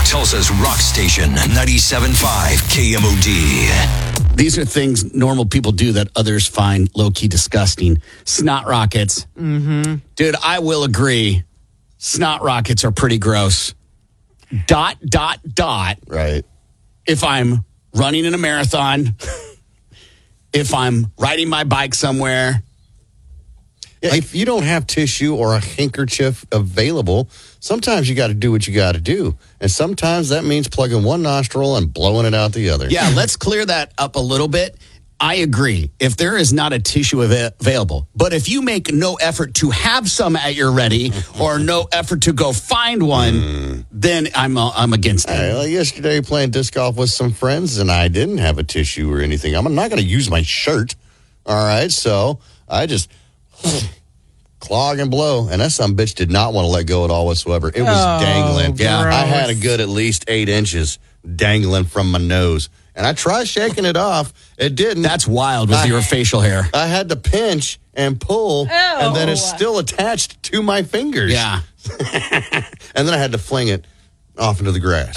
Tulsa's rock station, 97.5 KMOD. These are things normal people do that others find low-key disgusting. Snot rockets. Mm-hmm. Dude, I will agree. Snot rockets are pretty gross. ... Right. If I'm running in a marathon, if I'm riding my bike somewhere. Yeah, if you don't have tissue or a handkerchief available, sometimes you got to do what you got to do. And sometimes that means plugging one nostril and blowing it out the other. Yeah, let's clear that up a little bit. I agree. If there is not a tissue available, but if you make no effort to have some at your ready or no effort to go find one, then I'm against it. Yesterday playing disc golf with some friends, and I didn't have a tissue or anything. I'm not going to use my shirt. All right, so I just clog and blow, and that son bitch did not want to let go at all whatsoever. It was dangling. Yeah, I had a good at least 8 inches dangling from my nose. And I tried shaking it off. It didn't. That's wild with your facial hair. I had to pinch and pull, and then it's still attached to my fingers. Yeah. And then I had to fling it off into the grass.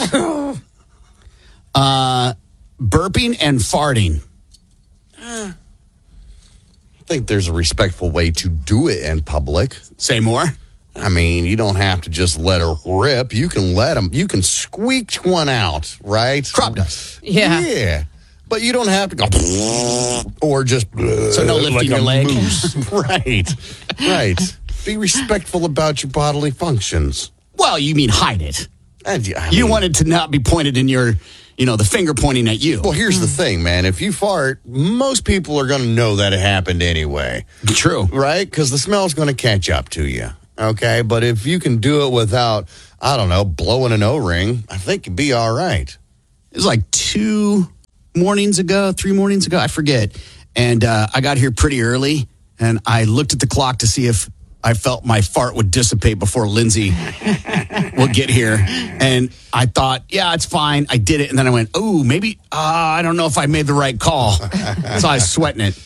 Burping and farting. I think there's a respectful way to do it in public. Say more. I mean, you don't have to just let her rip. You can let them. You can squeak one out, right? Crop dust. Yeah. Yeah. But you don't have to go or just so no lifting like your leg. Right. Be respectful about your bodily functions. Well, you mean hide it. You want it to not be pointed in your, the finger pointing at you. Well, here's the thing, man. If you fart, most people are going to know that it happened anyway. True. Right? Because the smell's going to catch up to you. Okay? But if you can do it without, blowing an O-ring, I think you'd be all right. It was like 3 mornings ago, I forget. And I got here pretty early, and I looked at the clock to see if I felt my fart would dissipate before Lindsay would get here. And I thought, yeah, it's fine. I did it. And then I went, oh, maybe, I don't know if I made the right call. So I was sweating it.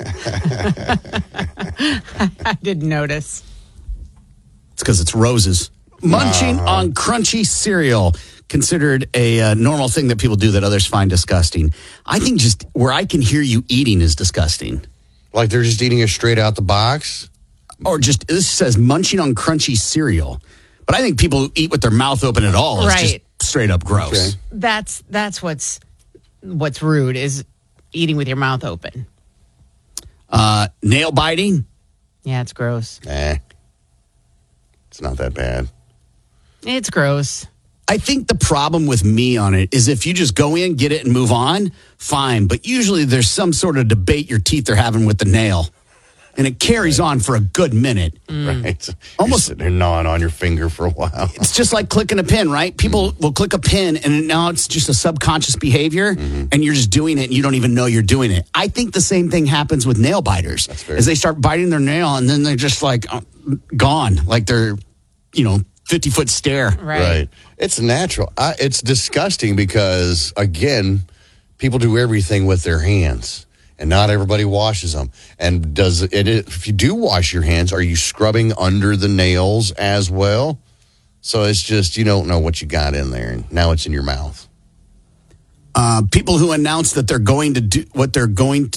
I didn't notice. It's because it's roses. Munching on crunchy cereal. Considered a normal thing that people do that others find disgusting. I think just where I can hear you eating is disgusting. Like they're just eating it straight out the box? Or just, this says munching on crunchy cereal. But I think people who eat with their mouth open at all is just straight up gross. Okay. That's what's rude, is eating with your mouth open. Nail biting? Yeah, it's gross. It's not that bad. It's gross. I think the problem with me on it is if you just go in, get it, and move on, fine. But usually there's some sort of debate your teeth are having with the nail. And it carries on for a good minute. Right. Almost sitting there gnawing on your finger for a while. It's just like clicking a pin, right? People will click a pin, and now it's just a subconscious behavior, and you're just doing it, and you don't even know you're doing it. I think the same thing happens with nail biters. As they start biting their nail, and then they're just like gone, like they're, 50-foot stare. Right. It's natural. It's disgusting because, again, people do everything with their hands. And not everybody washes them. And if you do wash your hands, are you scrubbing under the nails as well? So it's just, you don't know what you got in there. And now it's in your mouth. People who announce that they're going to do what they are going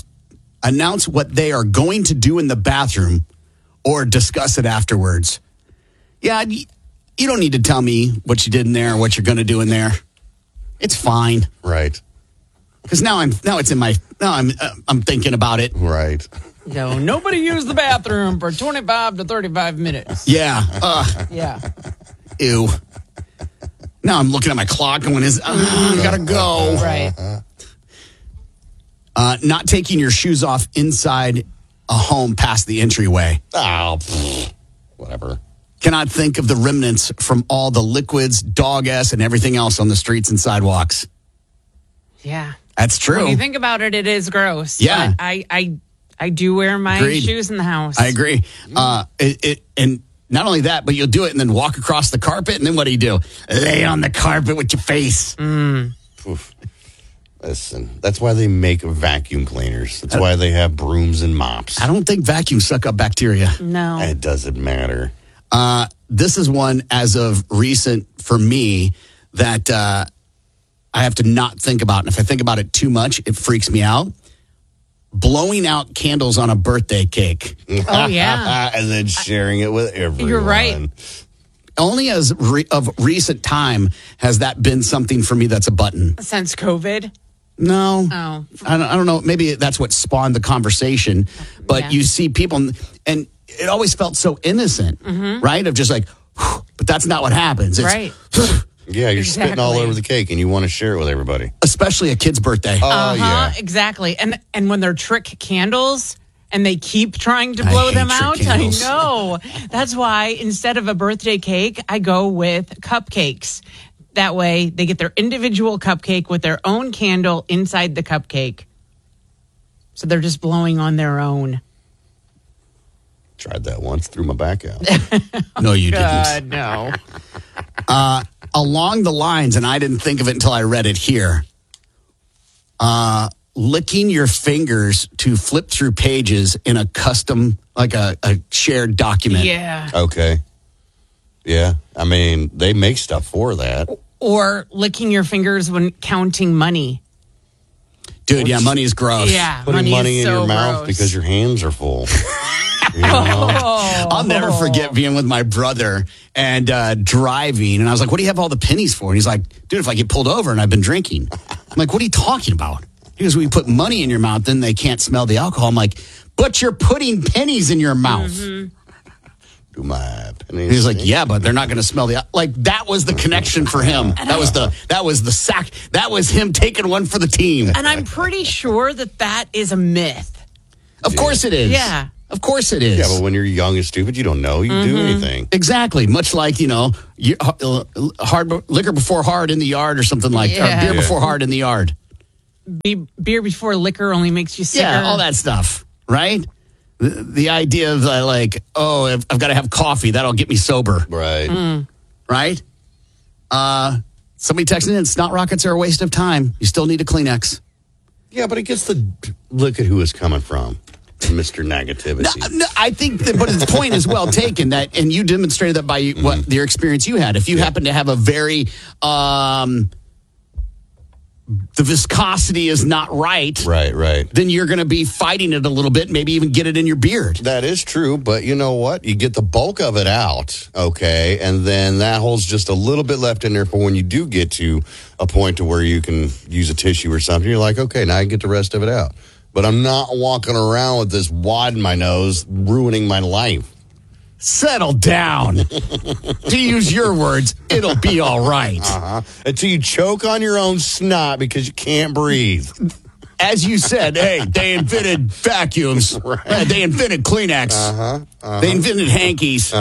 to do in the bathroom or discuss it afterwards. Yeah, you don't need to tell me what you did in there or what you're going to do in there. It's fine. Right. Because now I'm thinking about it. Right. Nobody used the bathroom for 25 to 35 minutes. Yeah. Yeah. Ew. Now I'm looking at my clock going, I gotta go. Right. Not taking your shoes off inside a home past the entryway. Oh, whatever. Cannot think of the remnants from all the liquids, dog S, and everything else on the streets and sidewalks. Yeah. That's true. When you think about it, it is gross. Yeah. But I do wear my shoes in the house. I agree. And not only that, but you'll do it and then walk across the carpet, and then what do? Lay on the carpet with your face. Oof. Listen, that's why they make vacuum cleaners. That's why they have brooms and mops. I don't think vacuums suck up bacteria. No. It doesn't matter. This is one as of recent for me that I have to not think about. And if I think about it too much, it freaks me out. Blowing out candles on a birthday cake. Oh, yeah. And then sharing it with everyone. You're right. Only as of recent time has that been something for me that's a button. Since COVID? No. Oh. I don't know. Maybe that's what spawned the conversation. But Yeah. you see people, and it always felt so innocent, right? Of just like, but that's not what happens. It's, Right. Yeah, you're spitting all Exactly. over the cake and you want to share it with everybody. Especially a kid's birthday. Oh, yeah. Exactly. And when they're trick candles and they keep trying to I blow hate them trick out, candles. I know. That's why instead of a birthday cake, I go with cupcakes. That way they get their individual cupcake with their own candle inside the cupcake. So they're just blowing on their own. Tried that once, threw my back out. No, you didn't. No. Along the lines, and I didn't think of it until I read it here, licking your fingers to flip through pages in a custom, like a shared document. Yeah. Okay. Yeah. I mean, they make stuff for that. Or licking your fingers when counting money. Dude, yeah, money is gross. Yeah. Putting money is in so your mouth gross. because your hands are full. You know? I'll never forget being with my brother and driving. And I was like, what do you have all the pennies for? And he's like, dude, if I get pulled over and I've been drinking. I'm like, what are you talking about? He goes, when you put money in your mouth, then they can't smell the alcohol. I'm like, but you're putting pennies in your mouth. Do my pennies. He's like, stink? yeah, but they're not going to smell the like. That was the connection for him. That was the sack. That was him taking one for the team. And I'm pretty sure that is a myth. Of course it is. Yeah. Of course it is. Yeah, but when you're young and stupid, you don't know. You can do anything. Exactly. Much like, hard liquor before hard in the yard or something like Yeah. or beer Yeah. before hard in the yard. Beer before liquor only makes you sicker. Yeah, all that stuff, right? The idea of I've got to have coffee. That'll get me sober, Right. right? Somebody texting in, snot rockets are a waste of time. You still need a Kleenex. Yeah, but it gets the look at who it's coming from. Mr. Negativity. No, I think that, but the point is well taken. That, and you demonstrated that by what your experience you had. If you happen to have a very, the viscosity is not right, Right. then you're going to be fighting it a little bit. Maybe even get it in your beard. That is true, but you know what? You get the bulk of it out, okay, and then that holds just a little bit left in there for when you do get to a point to where you can use a tissue or something. You're like, okay, now I can get the rest of it out. But I'm not walking around with this wad in my nose, ruining my life. Settle down. To use your words, it'll be all right. Until you choke on your own snot because you can't breathe. As you said, hey, they invented vacuums. Right. They invented Kleenex. They invented hankies.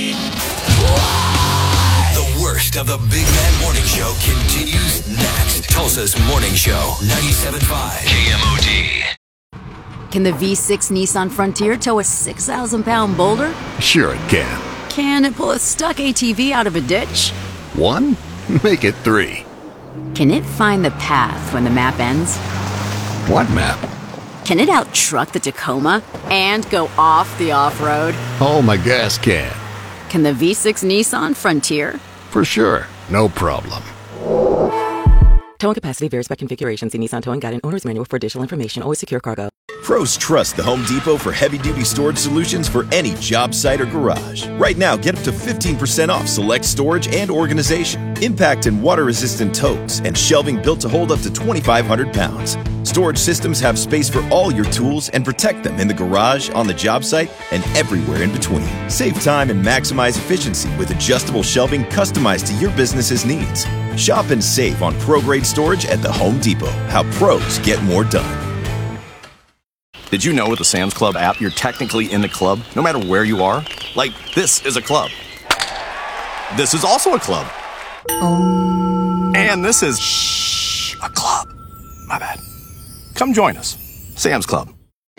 The worst of the Big Man Morning Show continues next. Tulsa's Morning Show, 97.5 KMOD. Can the V6 Nissan Frontier tow a 6,000-pound boulder? Sure it can. Can it pull a stuck ATV out of a ditch? 1? Make it 3. Can it find the path when the map ends? What map? Can it out-truck the Tacoma and go off the off-road? Oh, my gas can. Can the V6 Nissan Frontier? For sure. No problem. Towing capacity varies by configuration. See Nissan Towing Guide and Owner's Manual for additional information. Always secure cargo. Pros trust the Home Depot for heavy-duty storage solutions for any job site or garage. Right now, get up to 15% off select storage and organization, impact and water-resistant totes, and shelving built to hold up to 2,500 pounds. Storage systems have space for all your tools and protect them in the garage, on the job site, and everywhere in between. Save time and maximize efficiency with adjustable shelving customized to your business's needs. Shop and save on pro-grade storage at the Home Depot. How pros get more done. Did you know with the Sam's Club app, you're technically in the club, no matter where you are? Like, this is a club. This is also a club. And this is a club. My bad. Come join us. Sam's Club.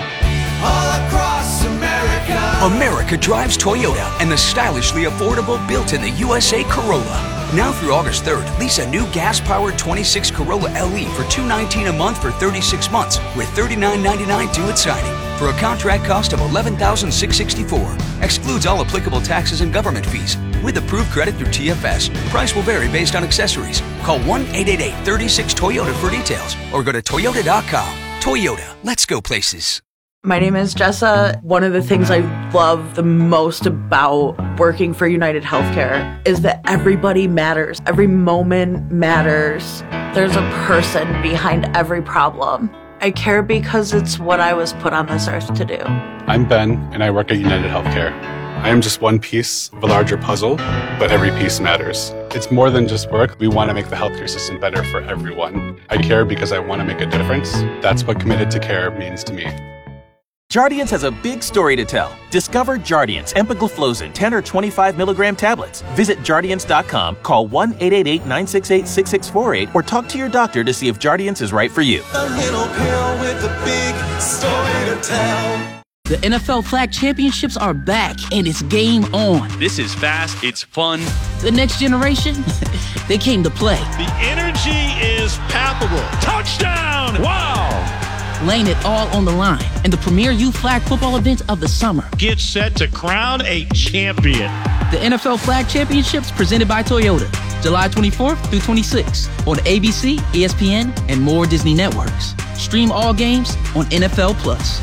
America drives Toyota and the stylishly affordable built-in-the-USA Corolla. Now through August 3rd, lease a new gas-powered 26 Corolla LE for $219 a month for 36 months with $39.99 due at signing for a contract cost of $11,664. Excludes all applicable taxes and government fees. with approved credit through TFS. Price will vary based on accessories. Call 1-888-36-TOYOTA for details or go to Toyota.com. Toyota, let's go places. My name is Jessa. One of the things I love the most about working for United Healthcare is that everybody matters. Every moment matters. There's a person behind every problem. I care because it's what I was put on this earth to do. I'm Ben, and I work at United Healthcare. I am just one piece of a larger puzzle, but every piece matters. It's more than just work. We want to make the healthcare system better for everyone. I care because I want to make a difference. That's what committed to care means to me. Jardiance has a big story to tell. Discover Jardiance empagliflozin 10 or 25 milligram tablets. Visit Jardiance.com, call 1-888-968-6648, or talk to your doctor to see if Jardiance is right for you. A little pill with a big story to tell. The NFL Flag Championships are back, and it's game on. This is fast, it's fun. The next generation, they came to play. The energy is palpable. Touchdown! Wow! Laying it all on the line in the premier youth flag football event of the summer. Get set to crown a champion. The NFL Flag Championships presented by Toyota, July 24th through 26th on ABC, ESPN, and more Disney networks. Stream all games on NFL Plus.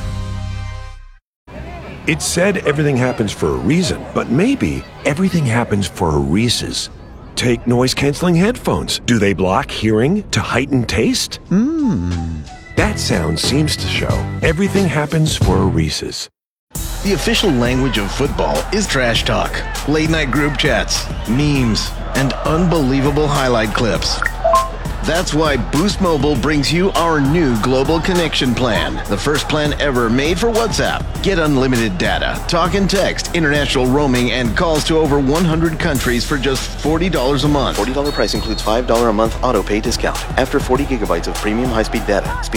It's said everything happens for a reason, but maybe everything happens for a Reese's. Take noise-canceling headphones. Do they block hearing to heighten taste? That sound seems to show everything happens for a Reese's. The official language of football is trash talk, late-night group chats, memes, and unbelievable highlight clips. That's why Boost Mobile brings you our new global connection plan, the first plan ever made for WhatsApp. Get unlimited data, talk and text, international roaming, and calls to over 100 countries for just $40 a month. $40 price includes $5 a month auto pay discount after 40 gigabytes of premium high-speed data. Speed